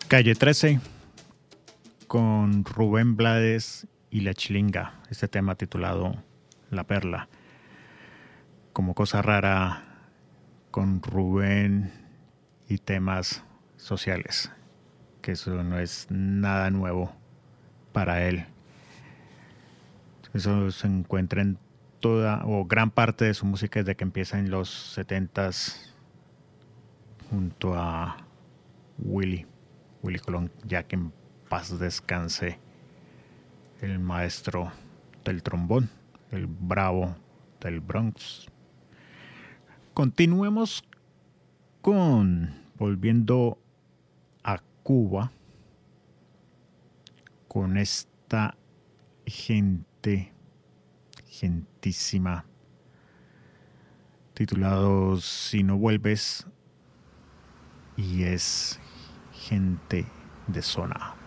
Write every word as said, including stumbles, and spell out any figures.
Calle trece con Rubén Blades y La Chilinga, este tema titulado La Perla. Como cosa rara con Rubén y temas sociales, que eso no es nada nuevo para él. Eso se encuentra en toda o gran parte de su música desde que empieza en los setentas junto a Willy. Willy Colón, ya que en paz descanse, el maestro del trombón, el bravo del Bronx. Continuemos con, volviendo a Cuba, con esta gente, gentísima, titulado Si no vuelves, y es gente de zona.